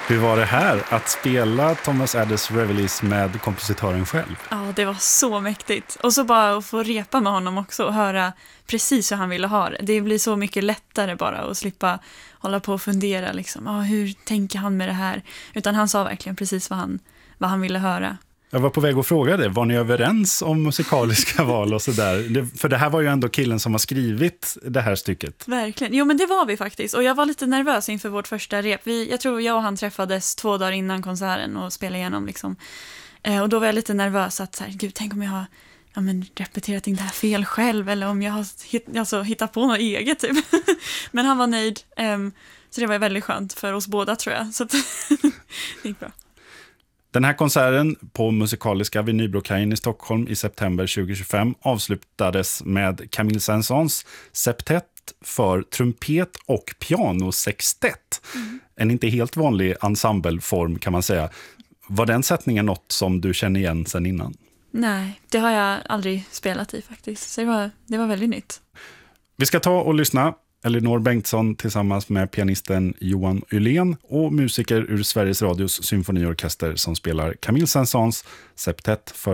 Hur var det här att spela Thomas Adders Reveilles med kompositören själv? Ja, det var så mäktigt. Och så bara att få repa med honom också och höra precis hur han ville ha det. Det blir så mycket lättare bara att slippa hålla på och fundera liksom, hur tänker han med det här? Utan han sa verkligen precis vad han ville höra. Jag var på väg att fråga det. Var ni överens om musikaliska val och sådär? För det här var ju ändå killen som har skrivit det här stycket. Verkligen. Jo, men det var vi faktiskt. Och jag var lite nervös inför vårt första rep. Jag tror jag och han träffades 2 dagar innan konserten och spelade igenom liksom. Och då var jag lite nervös att så här, gud, tänk om jag har repeterat in det här fel själv. Eller om jag har hittat på något eget typ. Men han var nöjd. Så det var väldigt skönt för oss båda tror jag. Så att det gick bra. Den här konserten på Musikaliska vid Nybrokajen i Stockholm i september 2025 avslutades med Camille Saint-Saëns septett för trumpet och pianosextett. En inte helt vanlig ensembleform kan man säga. Var den sättningen något som du känner igen sedan innan? Nej, det har jag aldrig spelat i faktiskt. Så det var väldigt nytt. Vi ska ta och lyssna. Elinor Bengtsson tillsammans med pianisten Johan Ylén och musiker ur Sveriges Radios symfoniorkester som spelar Camille Saint-Saëns septett för